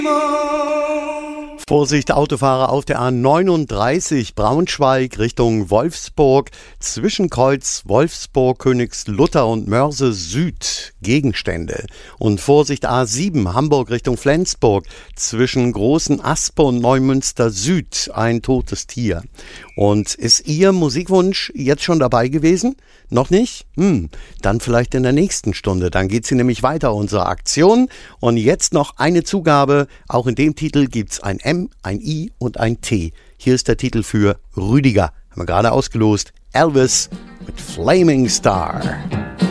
Vorsicht, Autofahrer auf der A39 Braunschweig Richtung Wolfsburg. Zwischenkreuz Wolfsburg, Königslutter und Mörse Süd. Gegenstände. Und Vorsicht, A7 Hamburg Richtung Flensburg. Zwischen Großen Aspe und Neumünster Süd. Ein totes Tier. Und ist Ihr Musikwunsch jetzt schon dabei gewesen? Noch nicht? Dann vielleicht in der nächsten Stunde. Dann geht sie nämlich weiter, unsere Aktion. Und jetzt noch eine Zugabe. Auch in dem Titel gibt's ein M, ein I und ein T. Hier ist der Titel für Rüdiger. Haben wir gerade ausgelost. Elvis mit Flaming Star.